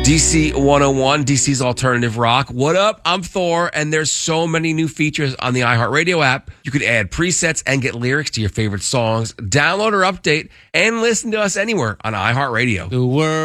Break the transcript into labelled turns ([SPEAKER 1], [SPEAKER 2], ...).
[SPEAKER 1] DC 101, DC's alternative rock. What up? I'm Thor, and there's so many new features on the iHeartRadio app. You could add presets and get lyrics to your favorite songs, download or update, and listen to us anywhere on iHeartRadio.
[SPEAKER 2] The world